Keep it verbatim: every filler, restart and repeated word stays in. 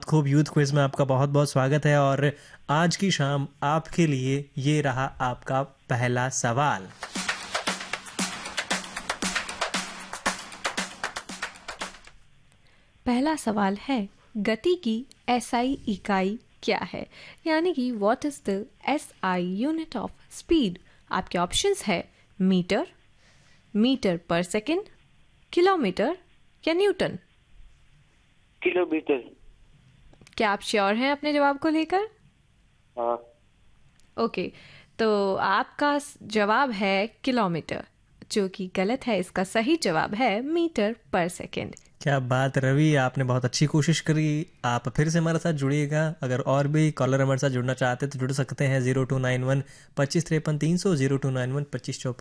खूब youth quiz में आपका बहुत बहुत स्वागत है। और आज की शाम आपके लिए ये रहा आपका पहला सवाल। पहला सवाल है, गति की एसआई इकाई क्या है? यानी कि what is the SI unit of speed? आपके ऑप्शंस है मीटर, मीटर पर सेकंड, किलोमीटर या न्यूटन। किलोमीटर। क्या आप श्योर हैं अपने जवाब को लेकर? हाँ। ओके, तो आपका जवाब है किलोमीटर, जो कि गलत है। इसका सही जवाब है मीटर पर सेकंड। क्या बात रवि, आपने बहुत अच्छी कोशिश करी। आप फिर से हमारे साथ जुड़िएगा। अगर और भी कॉलर हमारे साथ जुड़ना चाहते हैं तो जुड़ सकते हैं। जीरो टू नाइन वन पच्चीस तिरपन तीन सौ जीरो टू नाइन वन पच्चीस चौपन